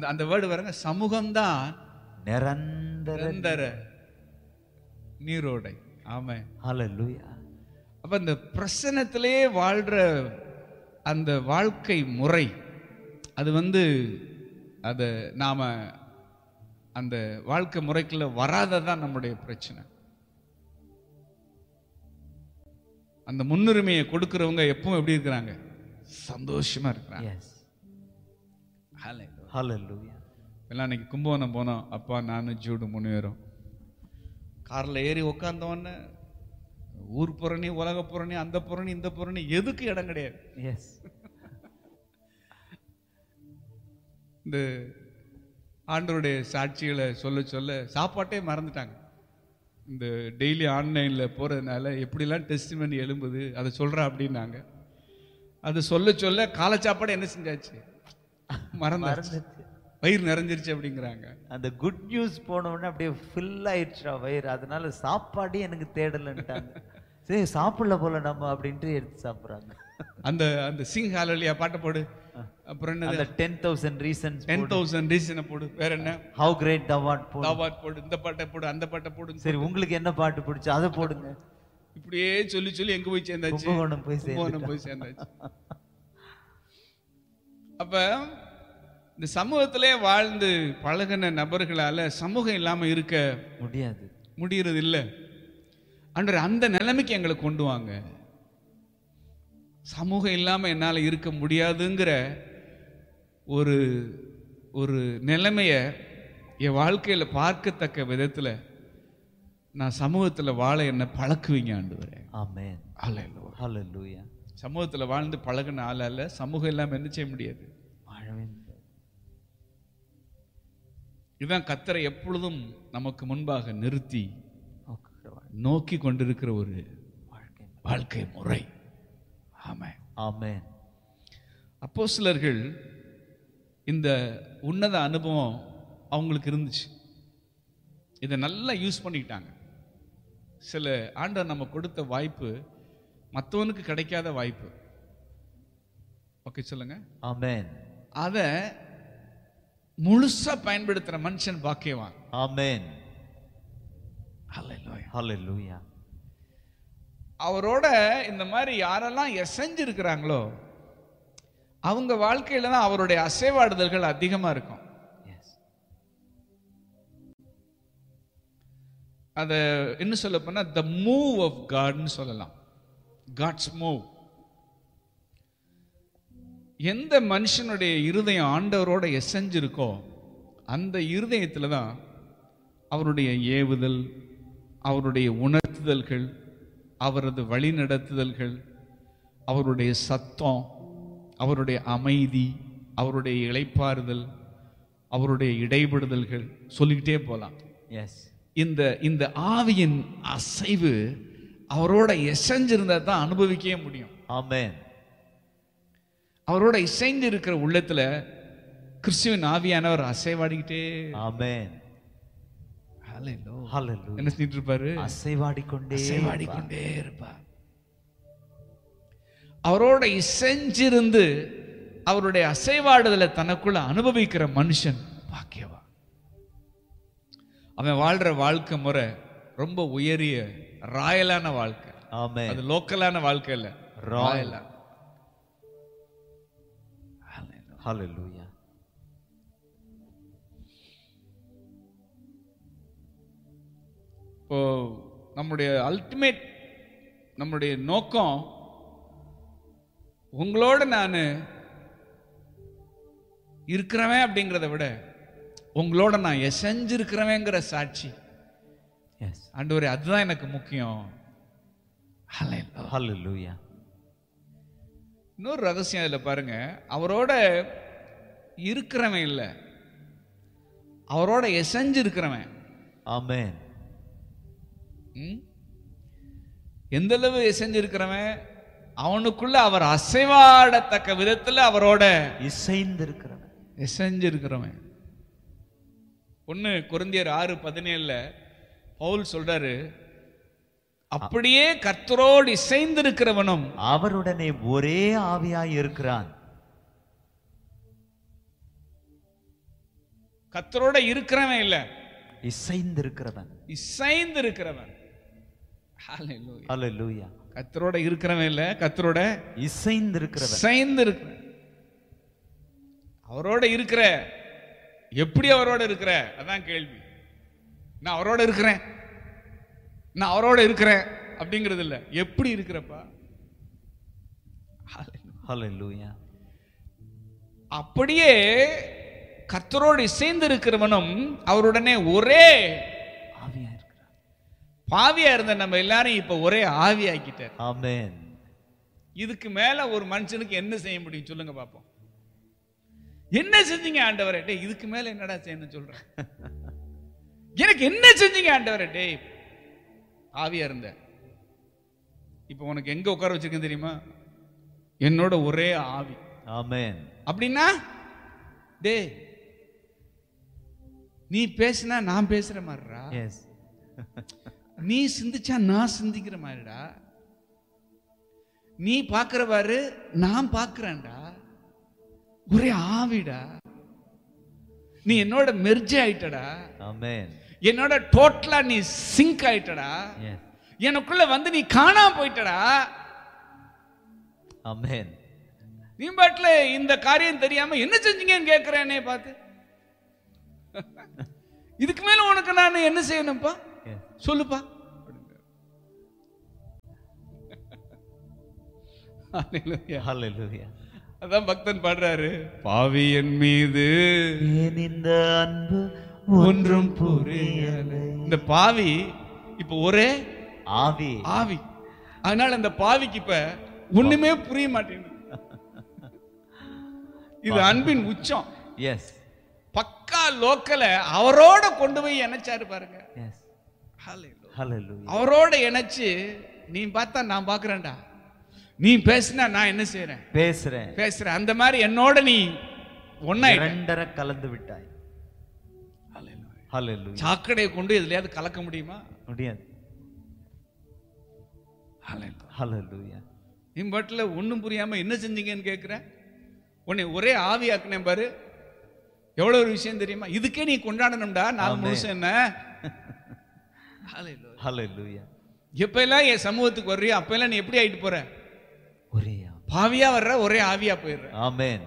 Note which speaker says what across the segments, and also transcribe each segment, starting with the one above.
Speaker 1: அந்த வேர்டு வரங்க, சமூகம்தான்
Speaker 2: நிரந்தர
Speaker 1: நீரோடை. ஆமென்.
Speaker 2: ஹல்லேலூயா.
Speaker 1: அப்ப இந்த பிரசன்னத்திலே வாழ்ற அந்த வாழ்க்கை முறை, அது அத நாம அந்த வாழ்க்கை முறைக்குள்ள வராததான் நம்முடைய பிரச்சனை. அந்த முன்னுரிமையை கொடுக்கிறவங்க எப்பவும் எப்படி இருக்கிறாங்க? சந்தோஷமா இருக்கிறாங்க.
Speaker 2: எஸ். ஹல்லேலூயா.
Speaker 1: எல்லாம் அன்னைக்கு கும்பகோணம் போனோம். அப்பா, நானும் ஜூடு 3 பேரும் கார்ல ஏறி உட்கார்ந்தவொடனே ஊர் புறணி, உலக புறணி, அந்த புறணி, இந்த புறணி, எதுக்கு இடம் கிடையாது.
Speaker 2: எஸ்.
Speaker 1: இந்த ஆண்டவருடைய சாட்சிகளை சொல்ல சொல்ல சாப்பாட்டே மறந்துட்டாங்க. இந்த டெய்லி ஆன்லைன்ல போறதுனால எப்படிலாம் டெஸ்டிமனி எழும்புது அதை சொல்றா அப்படின்னாங்க. அது சொல்ல சொல்ல காலை சாப்பாடு என்ன செஞ்சாச்சு? மறந்துச்சு. வயிறு நிறைஞ்சிருச்சு அப்படிங்கிறாங்க.
Speaker 2: அந்த குட் நியூஸ் போன உடனே அப்படியே ஃபில் ஆயிடுச்சா வயிறு, அதனால சாப்பாடே எனக்கு தேடலன்ட்டாங்க. சரி சாப்பிடல போல நம்ம அப்படின்ட்டு எடுத்து சாப்பிடுறாங்க.
Speaker 1: அந்த அந்த சிங் ஹalleluya பாட்டை போடு. அப்புறம் என்ன,
Speaker 2: அந்த 10,000 reasons
Speaker 1: 10,000 ரீசனை போடு. வேற என்ன,
Speaker 2: how great thou art போடு.
Speaker 1: போடு, இந்த பாட்டை போடு, அந்த பாட்டை போடு.
Speaker 2: சரி, உங்களுக்கு என்ன பாட்டு பிடிச்சு அதை போடுங்க.
Speaker 1: இப்படியே சொல்லி சொல்லி எங்க போய் சேர்ந்தாச்சு?
Speaker 2: கும்பகோணம் போய்
Speaker 1: சேர்ந்தாச்சு. அப்ப இந்த சமூகத்திலே வாழ்ந்து பழகின நபர்களால சமூகம் இல்லாம இருக்க முடியறது இல்லை. அன்று அந்த நிலைமைக்கு எங்களை கொண்டு வாங்க. சமூகம் இல்லாம என்னால இருக்க முடியாதுங்கிற ஒரு ஒரு நிலைமைய என் வாழ்க்கையில பார்க்கத்தக்க விதத்துல நான் சமூகத்துல வாழ என்ன பழக்குவீங்க ஆண்டவரே.
Speaker 2: ஆமென். ஹல்லேலூயா.
Speaker 1: சமூகத்துல வாழ்ந்து பழகின ஆளால சமூகம் இல்லாம என்ன செய்ய முடியாது? இதுதான் கர்த்தரை எப்பொழுதும் நமக்கு முன்பாக நிறுத்தி நோக்கி கொண்டிருக்கிற ஒரு வாழ்க்கை முறை. ஆமென். ஆமென். அப்போஸ்தலர்கள் இந்த உன்னத அனுபவம் அவங்களுக்கு இருந்துச்சு. இதை நல்லா யூஸ் பண்ணிக்கிட்டாங்க. சில ஆண்டவர் நம்ம கொடுத்த வாய்ப்பு மற்றவனுக்கு கிடைக்காத வாய்ப்பு. ஓகே, சொல்லுங்க. ஆமென். அதை முழுசா பயன்படுத்துற மனுஷன் பாக்கியவான். ஆமென். ஹல்லேலூயா. ஹல்லேலூயா. அவரோட இந்த மாதிரி யாரெல்லாம் எசைஞ்சிருக்கிறாங்களோ அவங்க வாழ்க்கையில தான் அவருடைய அசைவாடுதல்கள் அதிகமா இருக்கும். அத என்ன சொல்ல போனா the move of God ன்னு சொல்லலாம். God's move. எந்த மனுஷனுடைய இருதயம் ஆண்டவரோட எசைஞ்சிருக்கோ அந்த இருதயத்துல தான் அவருடைய ஏவுதல், அவருடைய உணர்த்துதல்கள், அவரது வழிநடத்துதல்கள், அவருடைய சத்தம், அவருடைய அமைதி, அவருடைய இளைப்பாறுதல், அவருடைய இடைபடுதல்கள் சொல்லிக்கிட்டே போலாம். எஸ். இந்த ஆவியின் அசைவு அவரோட இசைஞ்சிருந்தா தான் அனுபவிக்கவே முடியும். ஆமென். அவரோட இசைந்து இருக்கிற உள்ளத்துல கிறிஸ்துவின் ஆவியானவர் அசைவாடிக்கிட்டே. ஆமென். ஹல்லேலூயா. என்ன செஞ்சிட்டு இருப்பாரு? அசைவாடிக்கொண்டே இருப்பார். அவரோட இசைஞ்சிருந்து அவருடைய அசைவாடுதலை தனக்குள்ள அனுபவிக்கிற மனுஷன் பாக்கியவான். அவன் வாழ்ற வாழ்க்கை முறை ரொம்ப உயரிய ராயலான வாழ்க்கை. ஆமென். அது லோக்கலான வாழ்க்கை இல்ல, ராயலா. ஹல்லேலூயா. இப்போ நம்முடைய அல்டிமேட், நம்முடைய நோக்கம் உங்களோட நான் இருக்கிறவன் அப்படிங்கிறத விட உங்களோட நான் எசைஞ்சிருக்கிறவங்கிற சாட்சி. ஆண்டவரே, அதுதான் எனக்கு முக்கியம். ஹல்லேலூயா. இன்னொரு ரகசியம் அதுல பாருங்க, அவரோட இருக்கிறவன் இல்ல, அவரோட எசைஞ்சிருக்கிறவன். ஆமென். எந்த அளவு எசைஞ்சிருக்கிறவன், அவனுக்குள்ள அவர் அசைவாடத்தக்க விதத்துல அவரோட இசைஞ்சிருக்கிறவன். 1 கொரிந்தியர் 6:17 பவுல் சொல்றாரு, அப்படியே கர்த்தரோடு இசைந்திருக்கிறவனும்
Speaker 2: அவருடனே ஒரே ஆவியாய் இருக்கிறான்.
Speaker 1: கர்த்தரோட இருக்கிறவன் இல்ல,
Speaker 2: இசைந்து இருக்கிறவன்.
Speaker 1: இசைந்து இருக்கிறவன். ஹalleluya.
Speaker 2: ஹalleluya.
Speaker 1: கர்த்தரோட இருக்கிறவன் இல்ல, கர்த்தரோட
Speaker 2: இசைந்து இருக்கிறவன்.
Speaker 1: இசைந்து இருக்கிறவன். அவரோட இருக்கிற, எப்படி அவரோட இருக்கிற? அதான் கேள்வி. நான் அவரோட இருக்கிறேன், நான் அவரோட இருக்கிறேன் அப்படிங்கிறது இல்ல, எப்படி இருக்கிறப்பா?
Speaker 2: ஹalleluya.
Speaker 1: அப்படியே கர்த்தரோடு இசைந்து இருக்கிறவனும் அவருடனே ஒரே
Speaker 2: ஆவியா இருக்கிறான்.
Speaker 1: பாவியா இருந்த நம்ம எல்லாரும் இப்ப ஒரே ஆவியாக்கிட்டார்.
Speaker 2: ஆமென்.
Speaker 1: இதுக்கு மேல ஒரு மனுஷனுக்கு என்ன செய்ய முடியும் சொல்லுங்க பாப்போம். என்ன செஞ்சீங்க ஆண்டவரே? டேய், இதுக்கு மேல என்னடா செய்யணும் சொல்றேன். எனக்கு என்ன செஞ்சீங்க ஆண்டவரே? டேய், ஆவியா இருந்த, இப்ப உனக்கு எங்க உட்கார வச்சிருக்கேன் தெரியுமா? என்னோட ஒரே ஆவி.
Speaker 2: ஆமென்.
Speaker 1: அப்படின்னா டேய், நீ பேசினா நான் பேசுற மாதிரிடா,
Speaker 2: எஸ்.
Speaker 1: நீ சிந்திச்சா நான் சிந்திக்கிற மாதிரிடா, நீ பாக்குறவாரு நான் பாக்குறேன்டா, ஒரே ஆவிடா, நீ என்னோட மெர்ஜ் ஆயிட்டடா.
Speaker 2: ஆமென்.
Speaker 1: என்னோட டோட்டலா நீ சிங்க் ஆயிட்டடா.
Speaker 2: எஸ்.
Speaker 1: எனக்குள்ள வந்து நீ காணாம போயிட்டடா.
Speaker 2: ஆமென்.
Speaker 1: நீ பாட்டுல இந்த காரியம் தெரியாம என்ன செஞ்சீங்கன்னு கேட்கிறேனே பார்த்து, இதுக்கு மேல உனக்கு நான் என்ன செய்யணும்ப்பா சொல்லுப்பா.
Speaker 2: ஹalleluya.
Speaker 1: அதான் பக்தன் பாடுறாரு, பாவி என் மீது
Speaker 2: ஏன் இந்த அன்பு
Speaker 1: ஒன்றும் புரியல. இந்த பாவி இப்ப ஒரே
Speaker 2: ஆவி.
Speaker 1: ஆவி. அதனால அந்த பாவிக்கு இப்ப ஒண்ணுமே புரிய மாட்டேங்குது. இது அன்பின் உச்சம்.
Speaker 2: எஸ்.
Speaker 1: பக்கா லோக்கல அவரோட கொண்டு போய் இணைச்சாரு பாருங்க.
Speaker 2: எஸ். ஹalleluya.
Speaker 1: அவரோட இணைச்சு, நீ பார்த்தா நான் பாக்குறேன்டா, நீ பேசினா நான் என்ன செய்யறேன்? பேசுறேன். அந்த மாதிரி என்னோட நீ ஒன்னா
Speaker 2: இரண்டரை கலந்து விட்டாய். ஹalleluya.
Speaker 1: சாக்கடையை கொண்டு எதுலயாவது கலக்க முடியுமா? முடியாது.
Speaker 2: ஹalleluya.
Speaker 1: நீ பாட்டுல ஒண்ணும் புரியாம என்ன செஞ்சீங்கன்னு கேட்கிற. உன்னை ஒரே ஆவியாக்குனேன் பாரு, எவ்வளவு ஒரு விஷயம் தெரியுமா? இதுக்கே நீ கொண்டாடணும்டா நாலு முழுசம். என்ன
Speaker 2: ஹalleluya.
Speaker 1: எப்ப எல்லாம் என் சமூகத்துக்கு வர்றியோ அப்ப எல்லாம் நீ எப்படி ஆயிட்டு போற?
Speaker 2: ஒரே
Speaker 1: பாவியா வர்ற, ஒரே ஆவியா போயிடுற.
Speaker 2: ஆமென்.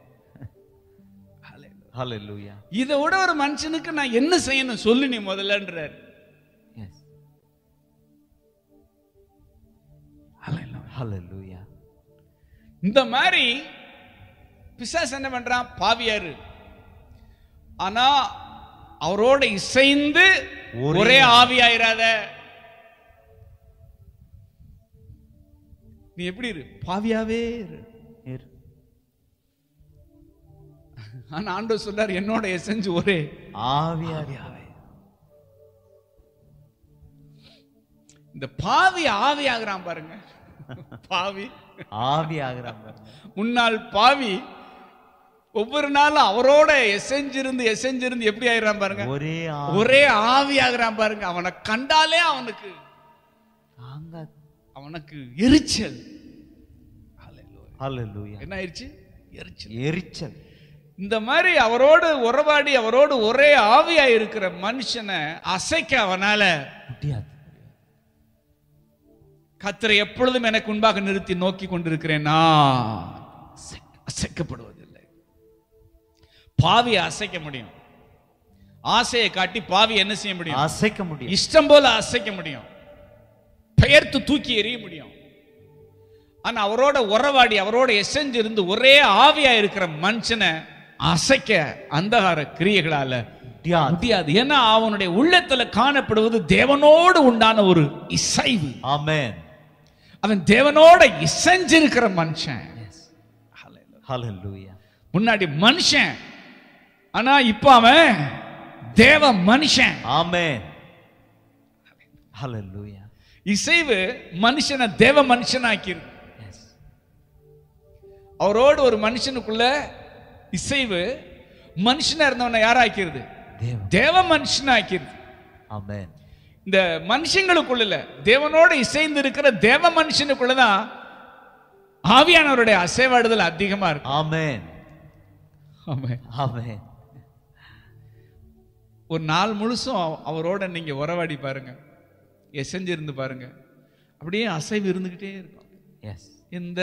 Speaker 2: ஹalleluya.
Speaker 1: இதை விட ஒரு மனுஷனுக்கு நான் என்ன செய்யணும் சொல்லு நீ முதல்லன்றார்.
Speaker 2: எஸ். ஹalleluya.
Speaker 1: இந்த மாதிரி பிசாசு என்ன பண்றான்? பாவியாரு, ஆனா அவரோட இசைந்து ஒரே ஆவியாயிராத. நீ எப்படி இரு? பாவியாவே இரு. ஆனா ஆண்டவர் சொல்றார், என்னோட எசன்ஸ் ஒரே
Speaker 2: ஆவியாவே.
Speaker 1: இந்த பாவி ஆவி ஆகுறான் பாருங்க. பாவி
Speaker 2: ஆவி ஆகுறான் பாருங்க.
Speaker 1: முன்னாள் பாவி ஒவ்வொரு நாளும் அவரோட எசைஞ்சிருந்து எப்படி ஆயிடுறான் பாருங்க. ஒரே ஆவி ஆகுறான் பாருங்க. அவனை கண்டாலே அவனுக்கு எரிச்சல். என்ன ஆயிடுச்சு? எரிச்சல். இந்த மாதிரி அவரோடு உறவாடி அவரோடு ஒரே ஆவியா இருக்கிற மனுஷனை அசைக்க அவனால முடியாது. கர்த்தரை எப்பொழுதும் எனக்கு முன்பாக நிறுத்தி நோக்கி கொண்டிருக்கிறேன், நான் அசைக்கப்படுவதில்லை. பாவியை அசைக்க முடியும். ஆசையை காட்டி பாவி என்ன செய்ய முடியும்? அசைக்க முடியும். இஷ்டம் போல அசைக்க முடியும், பெயர்த்து தூக்கி எறிய முடியும். ஆனா அவரோட உறவாடி அவரோட எசைஞ்சு இருந்து ஒரே ஆவியா இருக்கிற மனுஷனை அசைக்க அந்தகார கிரியைகளால முடியாது. ஏன்னா அவனுடைய உள்ளத்துல காணப்படுவது தேவனோடு உண்டான ஒரு இசைவு. ஆமென். அவன் தேவனோட இசைஞ்சிருக்கிற மனுஷன். ஹalleluya. முன்னாடி மனுஷன், ஆனா இப்ப அவன் தேவ மனுஷன். ஆமென். ஹalleluya. இசைவு மனுஷனை தேவ மனுஷனாக்கிருக்கு. அவரோடு ஒரு மனுஷனுக்குள்ள இசைவு மனுஷனா இருந்தவனை யாராக்கிறது? தேவ மனுஷனாக்கிறது. ஆமென். இந்த மனுஷங்களுக்குள்ள தேவனோட இசைந்து இருக்கிற தேவ மனுஷனுக்குள்ளதான் ஆவியானவருடைய அசைவாடுதல் அதிகமா இருக்கு. ஆமென். ஆமென். ஆமென். ஒரு நாள் முழுசும் அவரோட நீங்க உறவாடி பாருங்க, எசைஞ்சிருந்து பாருங்க, அப்படியே அசைவு இருந்துகிட்டே இருக்கும்.
Speaker 2: எஸ்.
Speaker 1: இந்த